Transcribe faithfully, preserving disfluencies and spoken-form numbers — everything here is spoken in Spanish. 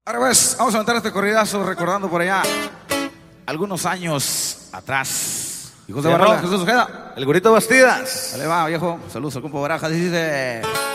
Ahora pues, vamos a aventar este corridazo recordando por allá algunos años atrás. Hijos de Barrola, Jesús Ojeda. El Gurito Bastidas. Dale va, viejo. Saludos al compa Barajas. Dice...